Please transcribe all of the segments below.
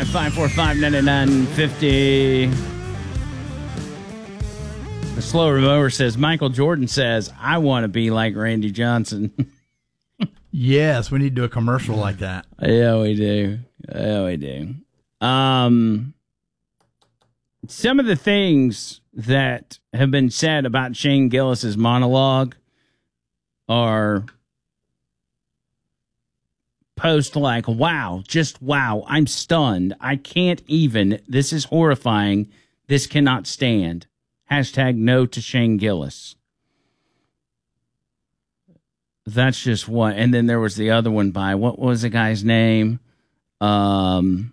855-545-9950. The slow remover says, Michael Jordan says, I want to be like Randy Johnson. Yes, we need to do a commercial like that. Yeah, we do. Yeah, we do. Some of the things that have been said about Shane Gillis's monologue are post like, wow, just wow, I'm stunned. I can't even. This is horrifying. This cannot stand. Hashtag no to Shane Gillis. That's just one. And then there was the other one by, what was the guy's name? Dan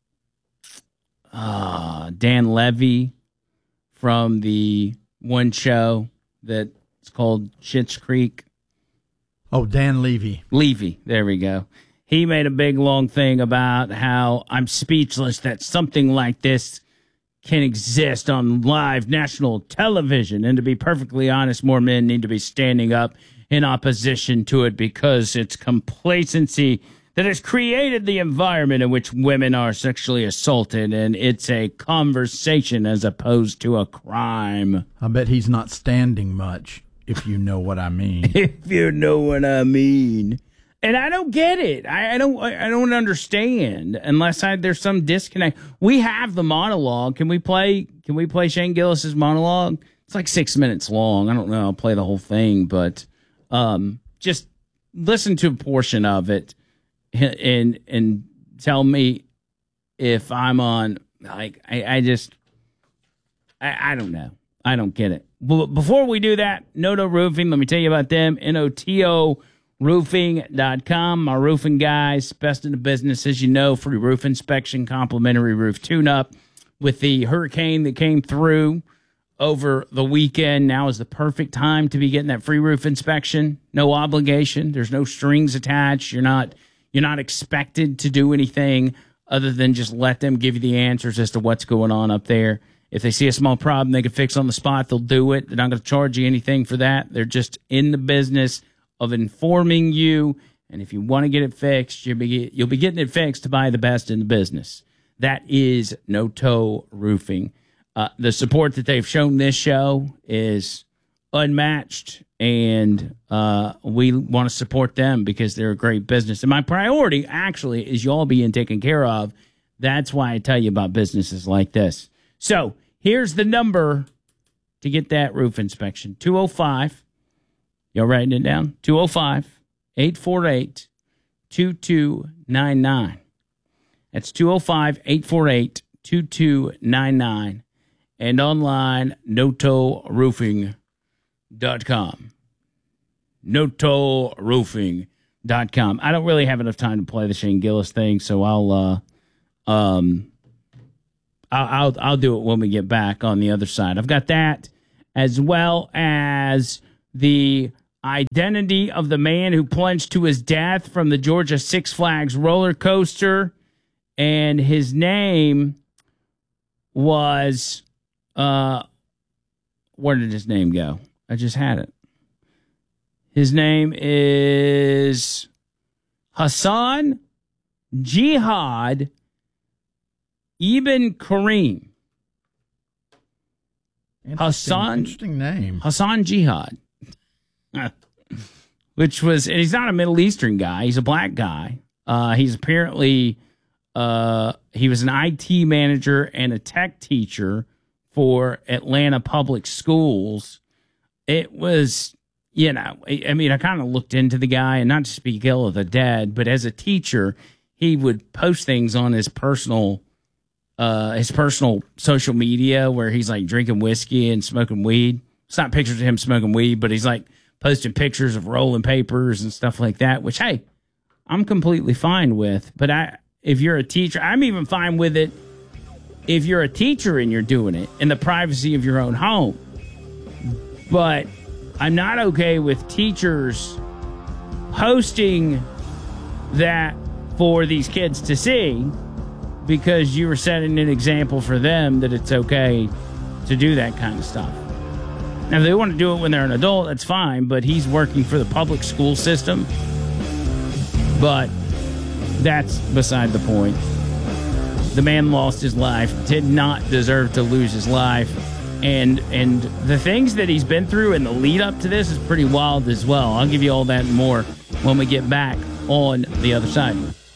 Levy from the one show that's called Schitt's Creek. Oh, Dan Levy. Levy, there we go. He made a big, long thing about how I'm speechless that something like this can exist on live national television. And to be perfectly honest, more men need to be standing up in opposition to it because it's complacency that has created the environment in which women are sexually assaulted, and it's a conversation as opposed to a crime. I bet he's not standing much, if you know what I mean. If you know what I mean. And I don't get it. I don't understand unless there's some disconnect. We have the monologue. Can we play Shane Gillis's monologue? It's like 6 minutes long. I don't know. I'll play the whole thing, but just listen to a portion of it and tell me if I'm on. Like I don't know. I don't get it. But before we do that, Noto Roofing. Let me tell you about them. NOTO. Roofing.com, my roofing guys, best in the business, as you know, free roof inspection, complimentary roof tune-up. With the hurricane that came through over the weekend, now is the perfect time to be getting that free roof inspection. No obligation. There's no strings attached. You're not expected to do anything other than just let them give you the answers as to what's going on up there. If they see a small problem they can fix on the spot, they'll do it. They're not going to charge you anything for that. They're just in the business of informing you, and if you want to get it fixed, you'll be getting it fixed by the best in the business. That is Noto Roofing. The support that they've shown this show is unmatched, and we want to support them because they're a great business. And my priority, actually, is y'all being taken care of. That's why I tell you about businesses like this. So here's the number to get that roof inspection. 205. Y'all writing it down? 205-848-2299. That's 205-848-2299. And online, NotoRoofing.com. NotoRoofing.com. I don't really have enough time to play the Shane Gillis thing, so I'll do it when we get back on the other side. I've got that, as well as the identity of the man who plunged to his death from the Georgia Six Flags roller coaster. And his name was, where did his name go? I just had it. His name is Hassan Jihad Ibn Kareem. Interesting name. Hassan Jihad. Which was, and he's not a Middle Eastern guy. He's a black guy. He's apparently, he was an IT manager and a tech teacher for Atlanta Public Schools. It was, I mean, I kind of looked into the guy, and not to speak ill of the dead, but as a teacher, he would post things on his personal social media where he's like drinking whiskey and smoking weed. It's not pictures of him smoking weed, but he's like posting pictures of rolling papers and stuff like that, which, hey, I'm completely fine with. But if you're a teacher, I'm even fine with it if you're a teacher and you're doing it in the privacy of your own home. But I'm not okay with teachers posting that for these kids to see because you were setting an example for them that it's okay to do that kind of stuff. Now, if they want to do it when they're an adult, that's fine, but he's working for the public school system. But that's beside the point. The man lost his life, did not deserve to lose his life. And the things that he's been through in the lead up to this is pretty wild as well. I'll give you all that and more when we get back on the other side.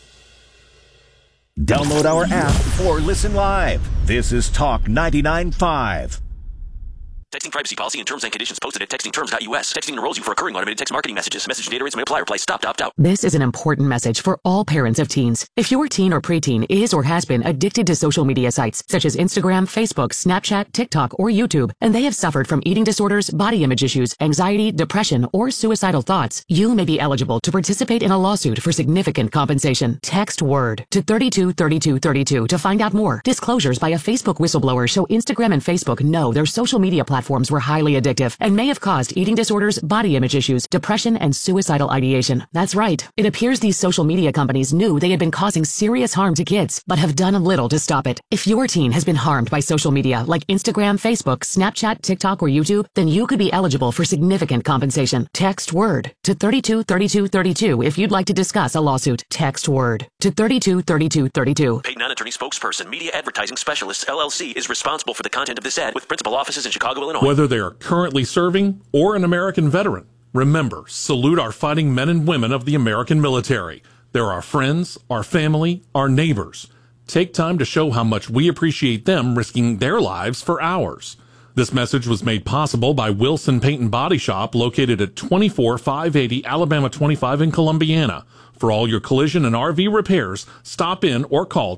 Download our app or listen live. This is Talk 99.5. Texting privacy policy and terms and conditions posted at textingterms.us. Texting enrolls you for recurring automated text marketing messages. Message data rates may apply. Reply stop to opt out. This is an important message for all parents of teens. If your teen or preteen is or has been addicted to social media sites such as Instagram, Facebook, Snapchat, TikTok, or YouTube, and they have suffered from eating disorders, body image issues, anxiety, depression, or suicidal thoughts, you may be eligible to participate in a lawsuit for significant compensation. Text WORD to 323232 to find out more. Disclosures by a Facebook whistleblower show Instagram and Facebook know their social media platforms were highly addictive and may have caused eating disorders, body image issues, depression, and suicidal ideation. That's right. It appears these social media companies knew they had been causing serious harm to kids, but have done little to stop it. If your teen has been harmed by social media like Instagram, Facebook, Snapchat, TikTok, or YouTube, then you could be eligible for significant compensation. Text WORD to 323232 if you'd like to discuss a lawsuit. Text WORD to 323232. Paid non-attorney spokesperson, Media Advertising Specialists, LLC, is responsible for the content of this ad with principal offices in Chicago, Illinois. Whether they are currently serving or an American veteran, remember, salute our fighting men and women of the American military. They're our friends, our family, our neighbors. Take time to show how much we appreciate them risking their lives for ours. This message was made possible by Wilson Paint and Body Shop, located at 24580 Alabama 25 in Columbiana. For all your collision and RV repairs, stop in or call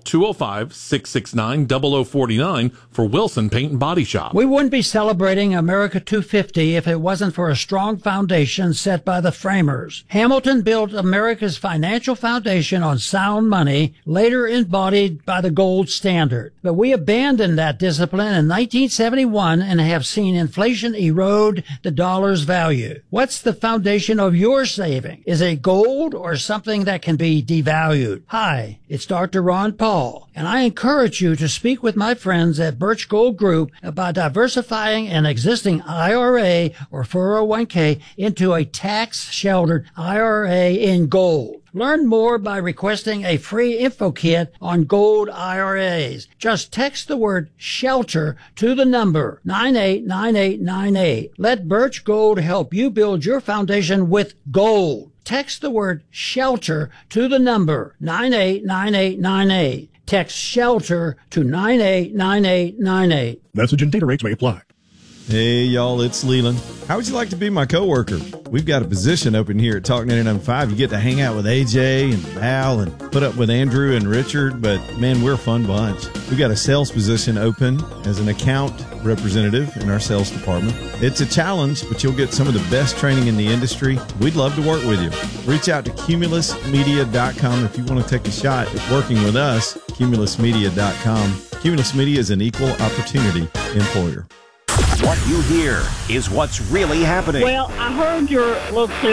205-669-0049 for Wilson Paint and Body Shop. We wouldn't be celebrating America 250 if it wasn't for a strong foundation set by the framers. Hamilton built America's financial foundation on sound money, later embodied by the gold standard. But we abandoned that discipline in 1971 and have seen inflation erode the dollar's value. What's the foundation of your saving? Is it gold or something that can be devalued? Hi, it's Dr. Ron Paul, and I encourage you to speak with my friends at Birch Gold Group about diversifying an existing IRA or 401k into a tax-sheltered IRA in gold. Learn more by requesting a free info kit on gold IRAs. Just text the word SHELTER to the number 989898. Let Birch Gold help you build your foundation with gold. Text the word SHELTER to the number 989898. Text SHELTER to 989898. Message and data rates may apply. Hey, y'all, it's Leland. How would you like to be my coworker? We've got a position open here at Talk 99.5. You get to hang out with AJ and Val and put up with Andrew and Richard, but man, we're a fun bunch. We've got a sales position open as an account representative in our sales department. It's a challenge, but you'll get some of the best training in the industry. We'd love to work with you. Reach out to cumulusmedia.com if you want to take a shot at working with us. Cumulusmedia.com. Cumulus Media is an equal opportunity employer. What you hear is what's really happening. Well, I heard your little